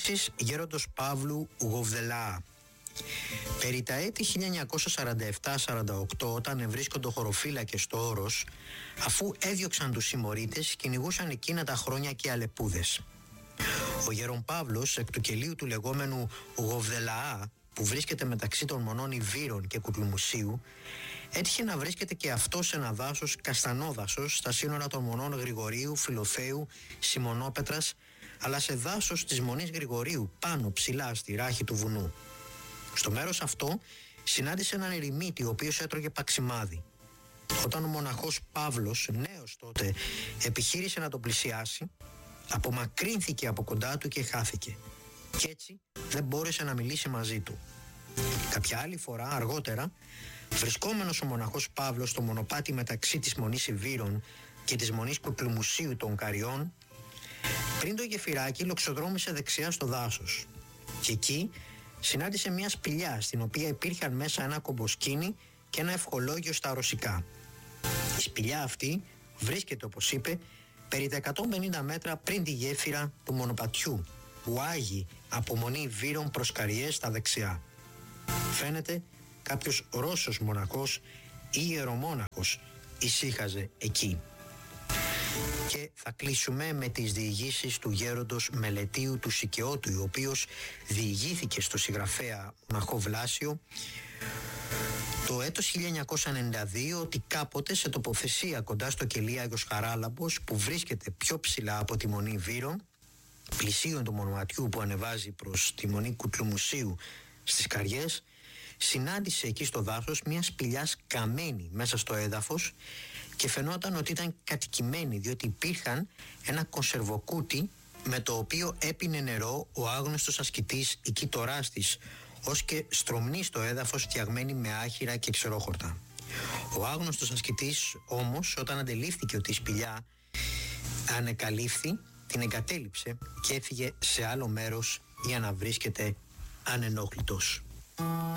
Επίσης, γέροντος Παύλου Γοβδελαά. Περί τα έτη 1947-48, όταν ευρίσκονται χωροφύλακες στο Όρος, αφού έδιωξαν τους συμμορίτες, κυνηγούσαν εκείνα τα χρόνια και αλεπούδες. Ο γέρον Παύλος, εκ του κελίου του λεγόμενου Γοβδελαά, που βρίσκεται μεταξύ των μονών Ιβύρων και Κουκλουμουσίου, έτυχε να βρίσκεται και αυτό σε ένα δάσος, καστανόδασος, στα σύνορα των μονών Γρηγορίου, Φιλοθέου, Σιμωνόπετρας, αλλά σε δάσος της μονής Γρηγορίου, πάνω ψηλά στη ράχη του βουνού. Στο μέρος αυτό συνάντησε έναν ερημίτη, ο οποίος έτρωγε παξιμάδι. Όταν ο μοναχός Παύλος, νέος τότε, επιχείρησε να τον πλησιάσει, απομακρύνθηκε από κοντά του και χάθηκε. Κι έτσι δεν μπόρεσε να μιλήσει μαζί του. Κάποια άλλη φορά, αργότερα, βρισκόμενος ο μοναχός Παύλος στο μονοπάτι μεταξύ της μονής Ιβύρων και της μονής Κουκλουμουσίου των Καριών, πριν το γεφυράκι λοξοδρόμησε δεξιά στο δάσος. Και εκεί συνάντησε μια σπηλιά, στην οποία υπήρχαν μέσα ένα κομποσκίνι και ένα ευχολόγιο στα ρωσικά. Η σπηλιά αυτή βρίσκεται, όπως είπε, περί τα 150 μέτρα πριν τη γέφυρα του μονοπατιού, που άγει από μονή Βύρων προς Καριές στα δεξιά. Φαίνεται κάποιος Ρώσος μοναχός ή ιερομόναχος ησύχαζε εκεί. Και θα κλείσουμε με τις διηγήσεις του γέροντος Μελετίου του Σικαιώτου, ο οποίος διηγήθηκε στο συγγραφέα μοναχό Βλάσιο το έτος 1992 ότι κάποτε σε τοποθεσία κοντά στο κελί Άγιος Χαράλαμπος, που βρίσκεται πιο ψηλά από τη μονή Βύρων, πλησίον του μονοπατιού που ανεβάζει προς τη μονή Κουκλουμουσίου στις Καριές, συνάντησε εκεί στο δάσος μια σπηλιά καμένη μέσα στο έδαφος και φαινόταν ότι ήταν κατοικημένη, διότι υπήρχαν ένα κονσερβοκούτι με το οποίο έπινε νερό ο άγνωστος ασκητής η κοίτοράς της, ως και στρομνή στο έδαφος φτιαγμένη με άχυρα και ξερόχορτα. Ο άγνωστος ασκητής όμως, όταν αντελήφθηκε ότι η σπηλιά ανεκαλύφθη, την εγκατέλειψε και έφυγε σε άλλο μέρος για να βρίσκεται ανενόχλητος.